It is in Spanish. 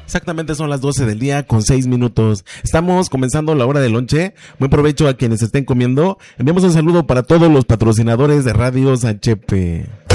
Exactamente son las 12 del día con 6 minutos. Estamos comenzando la hora del lonche. Buen provecho a quienes estén comiendo. Enviamos un saludo para todos los patrocinadores de Radios HP.